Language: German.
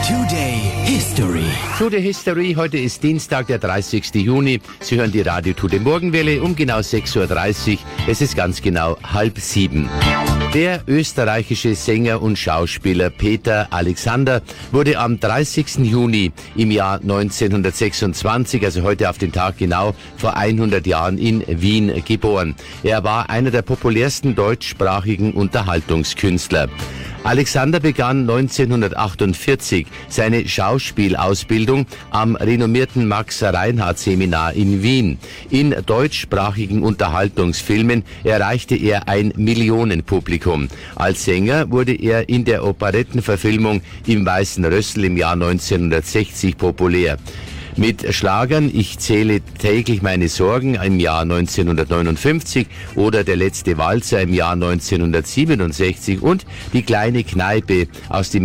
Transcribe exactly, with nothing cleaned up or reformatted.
Today History. Today History, heute ist Dienstag, der dreißigsten Juni. Sie hören die Radio Today Morgenwelle um genau sechs Uhr dreißig. Es ist ganz genau halb sieben. Der österreichische Sänger und Schauspieler Peter Alexander wurde am dreißigsten Juni im Jahr neunzehnhundertsechsundzwanzig, also heute auf den Tag genau, vor hundert Jahren in Wien geboren. Er war einer der populärsten deutschsprachigen Unterhaltungskünstler. Alexander begann neunzehnhundertachtundvierzig seine Schauspielausbildung am renommierten Max-Reinhardt-Seminar in Wien. In deutschsprachigen Unterhaltungsfilmen erreichte er ein Millionenpublikum. Als Sänger wurde er in der Operettenverfilmung Im Weißen Rössl im Jahr neunzehnhundertsechzig populär. Mit Schlagern Ich zähle täglich meine Sorgen im Jahr neunzehnhundertneunundfünfzig oder Der letzte Walzer im Jahr neunzehnhundertsiebenundsechzig und Die kleine Kneipe aus dem